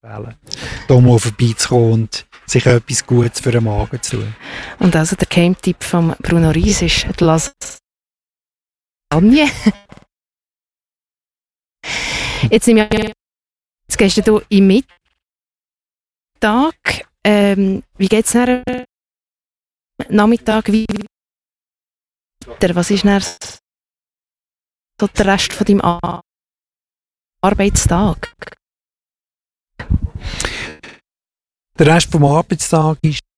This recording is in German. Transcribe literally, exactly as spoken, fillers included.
empfehlen, hier mal vorbeizukommen und sich etwas Gutes für den Magen zu tun. Und also der Geheimtipp von Bruno Ries ist die Lasagne. Jetzt, nehme ich, jetzt gehst du im Mittag. Ähm, wie geht es nachher? Nachmittag weiter? Was ist nachher so der Rest von deinem Ar- Arbeitstag? Der Rest vom Arbeitstag ist